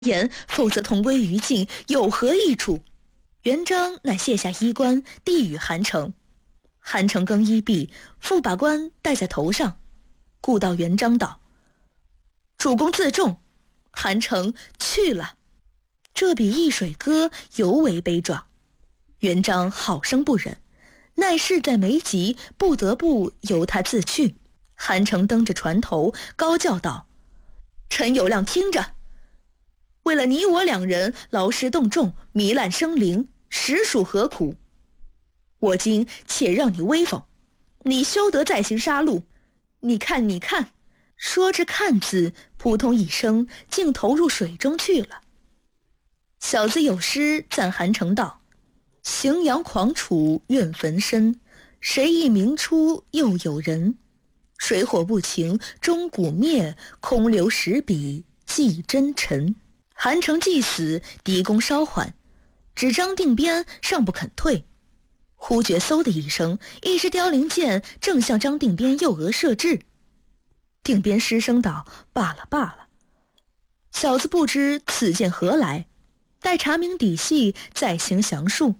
言，否则同归于尽，有何益处？元璋乃卸下衣冠，递与韩城。韩城更衣毕，复把冠戴在头上，顾到元璋道：“主公自重。”韩城去了。这比易水歌尤为悲壮。元璋好生不忍，奈事在眉睫，不得不由他自去。韩城蹬着船头高叫道：“陈友谅听着，为了你我两人劳师动众，糜烂生灵，实属何苦？我今且让你威风，你休得再行杀戮。你看你看。”说着看字，扑通一声竟投入水中去了。小子有诗赞韩城道：“荥阳狂楚愿焚身，谁忆明初又有人？水火不情终古灭，空留十笔寄真臣。”韩城既死，敌攻稍缓，只张定边尚不肯退。忽觉嗖的一声，一支凋零箭正向张定边右额射至。定边失声道：“罢了罢了。”小子不知此箭何来，待查明底细，再行详述。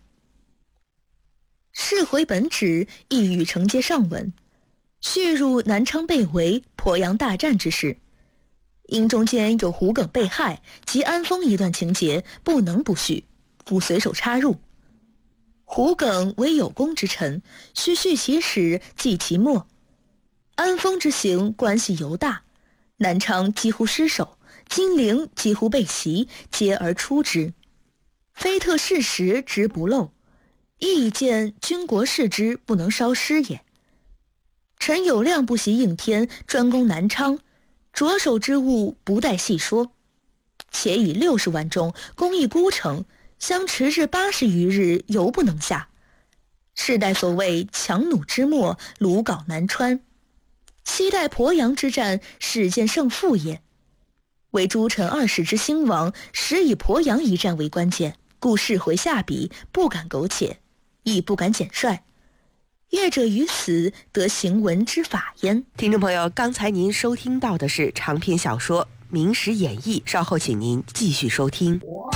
事回本旨，意欲承接上文，叙入南昌被围、鄱阳大战之事。因中间有胡耿被害及安丰一段情节，不能不叙，故随手插入。胡耿为有功之臣，须叙其始，记其末。安丰之行关系尤大，南昌几乎失守，金陵几乎被袭，接而出之，非特事实之不漏，亦见军国事之不能稍失也。陈友谅不惜应天，专攻南昌，着手之物不待细说，且以60万中攻一孤城，相持至80余日，犹不能下。是待所谓强弩之末，鲁缟南川。期待鄱阳之战，始见胜负也。为诸臣2世之兴亡，实以鄱阳一战为关键，故事回下笔，不敢苟且，亦不敢简率。阅者于此得行文之法焉。 听众朋友，刚才您收听到的是长篇小说《明史演义》，稍后请您继续收听。